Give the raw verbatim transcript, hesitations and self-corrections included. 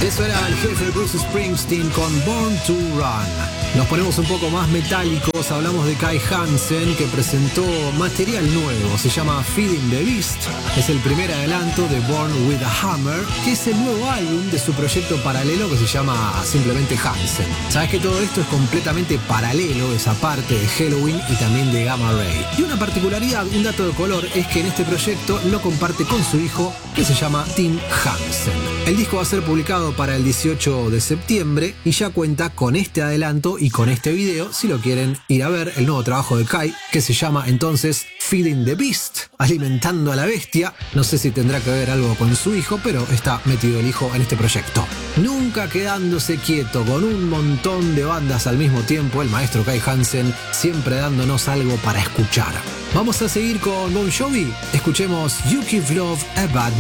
Eso era el jefe Bruce Springsteen con Born to Run. Nos ponemos un poco más metálicos, hablamos de Kai Hansen, que presentó material nuevo, se llama Feeding the Beast, es el primer adelanto de Born with a Hammer, que es el nuevo álbum de su proyecto paralelo que se llama simplemente Hansen. Sabes que todo esto es completamente paralelo, esa parte de Helloween y también de Gamma Ray. Y una particularidad, un dato de color, es que en este proyecto lo comparte con su hijo, que se llama Tim Hansen. El disco va a ser publicado para el dieciocho de septiembre y ya cuenta con este adelanto y con este video si lo quieren ir a ver, el nuevo trabajo de Kai, que se llama entonces Feeding the Beast, alimentando a la bestia. No sé si tendrá que ver algo con su hijo, pero está metido el hijo en este proyecto. Nunca quedándose quieto, con un montón de bandas al mismo tiempo, el maestro Kai Hansen siempre dándonos algo para escuchar. Vamos a seguir con Bon Jovi. Escuchemos You Give Love a Bad